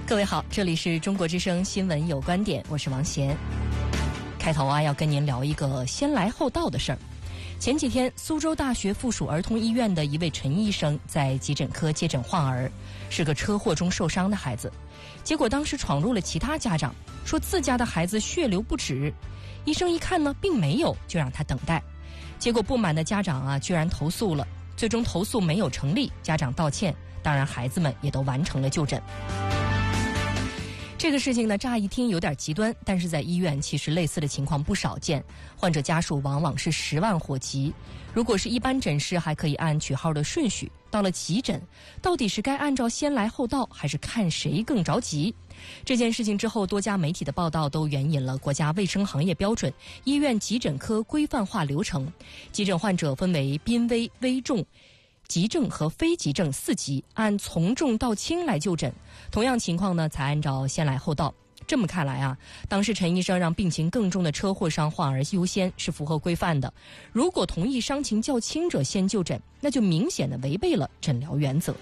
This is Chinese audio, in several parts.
各位好，这里是中国之声新闻有观点，我是王贤。开头要跟您聊一个先来后到的事儿。前几天，苏州大学附属儿童医院的一位陈医生在急诊科接诊患儿，是个车祸中受伤的孩子。结果当时闯入了其他家长，说自家的孩子血流不止。医生一看呢，并没有，就让他等待。结果不满的家长居然投诉了，最终投诉没有成立，家长道歉，当然孩子们也都完成了就诊。这个事情呢，乍一听有点极端，但是在医院其实类似的情况不少见，患者家属往往是10万火急。如果是一般诊室，还可以按取号的顺序，到了急诊，到底是该按照先来后到，还是看谁更着急？这件事情之后，多家媒体的报道都援引了国家卫生行业标准、医院急诊科规范化流程。急诊患者分为濒危、危重、急症和非急症4级，按从重到轻来就诊。同样情况呢，才按照先来后到。这么看来当时陈医生让病情更重的车祸伤患儿优先是符合规范的。如果同意伤情较轻者先就诊，那就明显的违背了诊疗原则。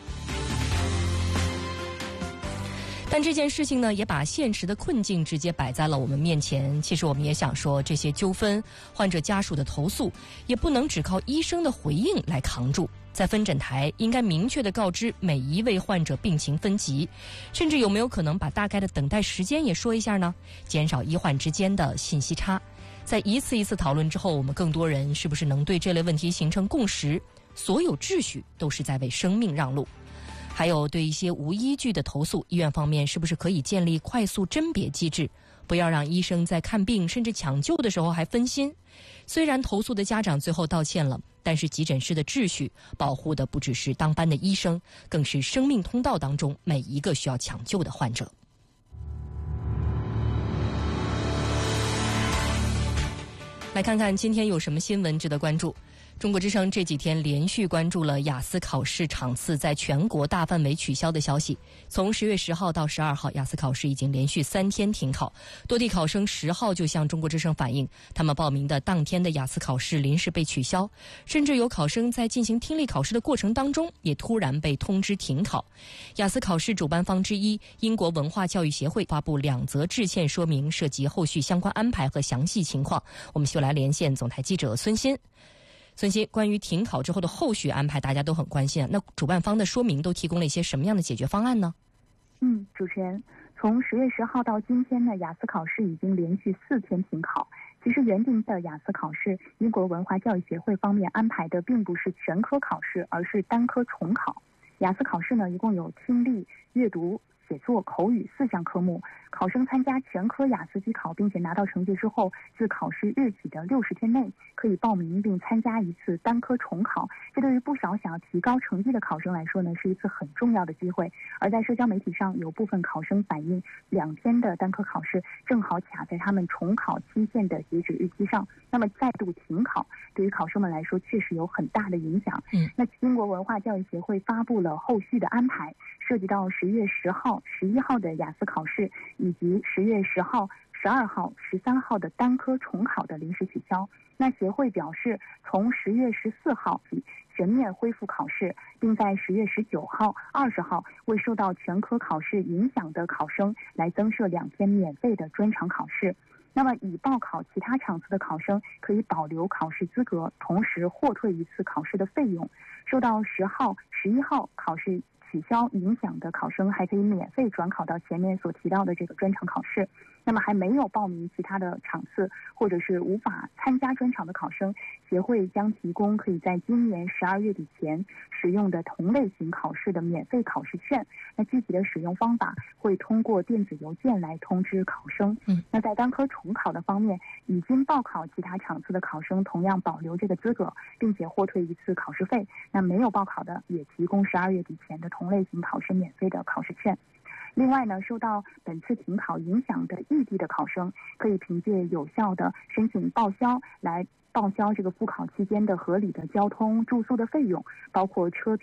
但这件事情呢，也把现实的困境直接摆在了我们面前。其实我们也想说，这些纠纷、患者家属的投诉，也不能只靠医生的回应来扛住。在分诊台应该明确地告知每一位患者病情分级，甚至有没有可能把大概的等待时间也说一下呢？减少医患之间的信息差。在一次一次讨论之后，我们更多人是不是能对这类问题形成共识？所有秩序都是在为生命让路。还有对一些无依据的投诉，医院方面是不是可以建立快速甄别机制，不要让医生在看病甚至抢救的时候还分心？虽然投诉的家长最后道歉了，但是急诊室的秩序保护的不只是当班的医生，更是生命通道当中每一个需要抢救的患者。来看看今天有什么新闻值得关注。中国之声这几天连续关注了雅思考试场次在全国大范围取消的消息。从10月10号到12号，雅思考试已经连续3天停考。多地考生10号就向中国之声反映，他们报名的当天的雅思考试临时被取消，甚至有考生在进行听力考试的过程当中也突然被通知停考。雅思考试主办方之一英国文化教育协会发布2则致歉说明，涉及后续相关安排和详细情况。我们就来连线总台记者孙鑫。孙鑫，关于停考之后的后续安排，大家都很关心那主办方的说明都提供了一些什么样的解决方案呢？ 主持人，从10月10号到今天呢，雅思考试已经连续4天停考。其实原定的雅思考试，英国文化教育协会方面安排的并不是全科考试，而是单科重考。雅思考试呢，一共有听力、阅读、写作、口语4项科目。考生参加全科雅思机考并且拿到成绩之后，自考试日起的60天内可以报名并参加一次单科重考。这对于不少想要提高成绩的考生来说呢，是一次很重要的机会。而在社交媒体上，有部分考生反映2天的单科考试正好卡在他们重考期限的截止日期上，那么再度停考对于考生们来说确实有很大的影响。那英国文化教育协会发布了后续的安排，涉及到10月10号、11号的雅思考试，以及10月10号、12号、13号的单科重考的临时取消。那协会表示，从10月14号起全面恢复考试，并在10月19号、20号为受到全科考试影响的考生来增设2天免费的专场考试。那么已报考其他场次的考生可以保留考试资格，同时获退一次考试的费用。受到10号、11号考试取消影响的考生还可以免费转考到前面所提到的这个专场考试。那么还没有报名其他的场次或者是无法参加专场的考生，协会将提供可以在今年12月底前使用的同类型考试的免费考试券。那具体的使用方法会通过电子邮件来通知考生。那在单科重考的方面，已经报考其他场次的考生同样保留这个资格，并且获退一次考试费。那没有报考的也提供12月底前的同类型考试免费的考试券。另外呢，受到本次停考影响的异地的考生，可以凭借有效的申请报销来报销这个复考期间的合理的交通住宿的费用，包括车票、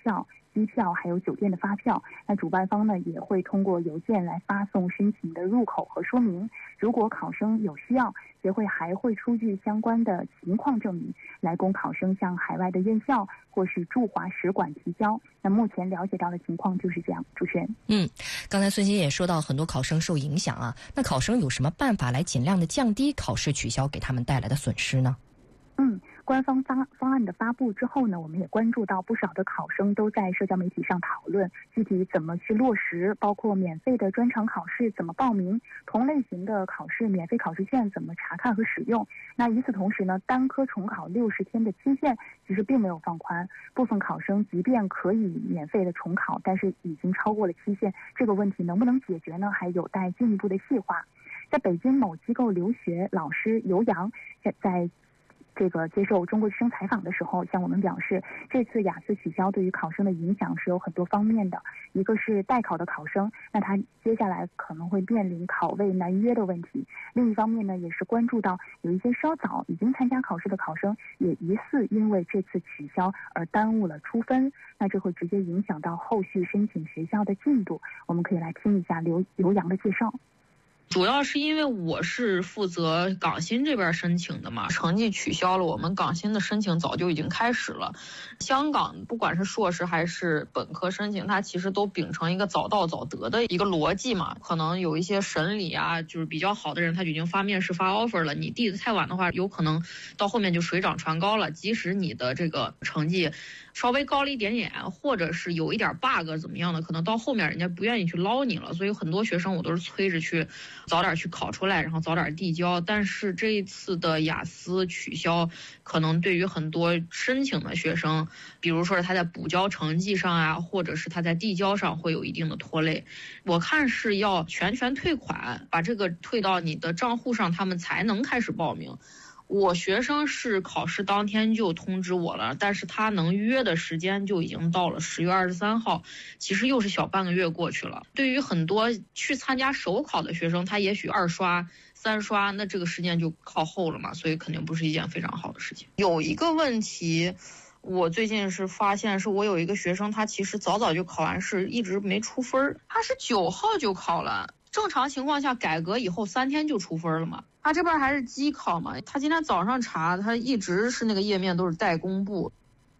机票还有酒店的发票。那主办方呢也会通过邮件来发送申请的入口和说明。如果考生有需要，协会还会出具相关的情况证明，来供考生向海外的院校或是驻华使馆提交。那目前了解到的情况就是这样。主持人， 刚才孙鑫也说到很多考生受影响啊，那考生有什么办法来尽量的降低考试取消给他们带来的损失呢？ 官方方案的发布之后呢，我们也关注到不少的考生都在社交媒体上讨论具体怎么去落实，包括免费的专场考试怎么报名，同类型的考试免费考试卷怎么查看和使用。那与此同时呢，单科重考60天的期限其实并没有放宽，部分考生即便可以免费的重考，但是已经超过了期限，这个问题能不能解决呢，还有待进一步的细化。在北京某机构留学老师尤洋在这个接受中国之声采访的时候向我们表示，这次雅思取消对于考生的影响是有很多方面的。一个是代考的考生，那他接下来可能会面临考位难约的问题。另一方面呢，也是关注到有一些稍早已经参加考试的考生也疑似因为这次取消而耽误了出分，那这会直接影响到后续申请学校的进度。我们可以来听一下刘洋的介绍。 主要是因为我是负责港新这边申请的嘛，成绩取消了，我们港新的申请早就已经开始了。香港不管是硕士还是本科申请，它其实都秉承一个早到早得的一个逻辑嘛。可能有一些审理啊，就是比较好的人，他就已经发面试发 offer 了，你递的太晚的话，有可能到后面就水涨船高了。即使你的这个成绩稍微高了一点点，或者是有一点 bug 怎么样的，可能到后面人家不愿意去捞你了。所以很多学生我都是催着去早点去考出来，然后早点递交。但是这一次的雅思取消，可能对于很多申请的学生，比如说他在补交成绩上啊，或者是他在递交上会有一定的拖累。我看是要全退款，把这个退到你的账户上，他们才能开始报名。我学生是考试当天就通知我了，但是他能约的时间就已经到了10月23号，其实又是小半个月过去了。对于很多去参加首考的学生，他也许2刷3刷，那这个时间就靠后了嘛，所以肯定不是一件非常好的事情。有一个问题我最近是发现，是我有一个学生，他其实早就考完试，一直没出分，他是9号就考了。正常情况下改革以后3天就出分了嘛，他这边还是机考嘛，他今天早上查，他一直是那个页面都是待公布。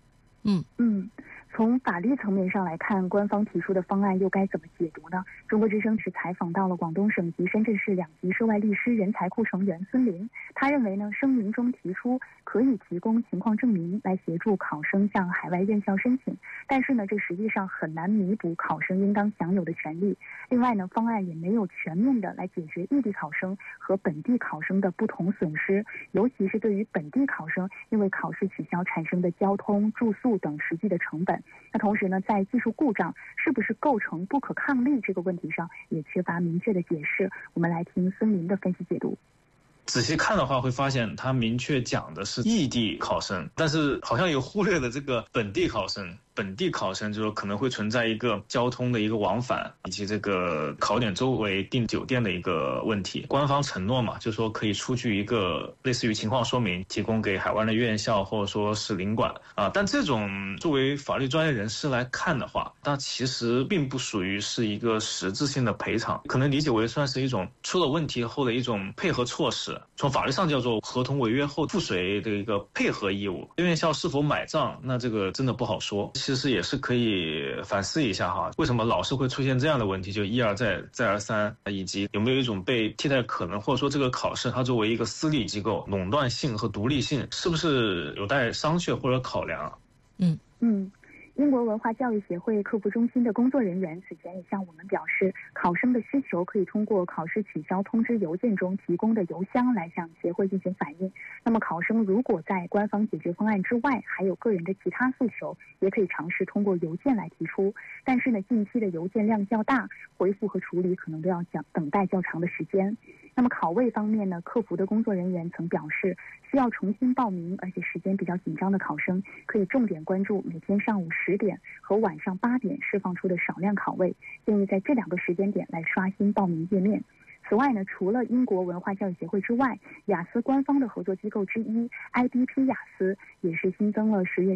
从法律层面上来看，官方提出的方案又该怎么解读呢？中国之声是采访到了广东省及深圳市2级涉外律师人才库成员孙林，他认为呢，声明中提出可以提供情况证明来协助考生向海外院校申请，但是呢，这实际上很难弥补考生应当享有的权利。另外呢，方案也没有全面的来解决异地考生和本地考生的不同损失，尤其是对于本地考生因为考试取消产生的交通、住宿等实际的成本。那同时呢，在技术故障是不是构成不可抗力这个问题上，也缺乏明确的解释。我们来听孙林的分析解读。 仔细看的话，会发现他明确讲的是异地考生，但是好像也忽略了这个本地考生。本地考生就是可能会存在一个交通的一个往返，以及这个考点周围订酒店的一个问题。官方承诺嘛，就说可以出具一个类似于情况说明，提供给海外的院校或者说是领馆啊。但这种作为法律专业人士来看的话，它其实并不属于是一个实质性的赔偿，可能理解为算是一种出了问题后的一种配合措施。从法律上叫做合同违约后附随的一个配合义务。院校是否买账，那这个真的不好说。其实也是可以反思一下哈，为什么老是会出现这样的问题，就一而再再而三，以及有没有一种被替代可能，或者说这个考试它作为一个私立机构，垄断性和独立性是不是有待商榷或者考量？ 英国文化教育协会客服中心的工作人员此前也向我们表示，考生的需求可以通过考试取消通知邮件中提供的邮箱来向协会进行反映。那么考生如果在官方解决方案之外还有个人的其他诉求，也可以尝试通过邮件来提出。但是呢，近期的邮件量较大，回复和处理可能都要等待较长的时间。那么考位方面呢，客服的工作人员曾表示，需要重新报名而且时间比较紧张的考生，可以重点关注每天上午10点和晚上8点释放出的少量考位，建议在这2个时间点来刷新报名页面。此外呢，除了英国文化教育协会之外，雅思官方的合作机构之一 IBP 雅思也是新增了10月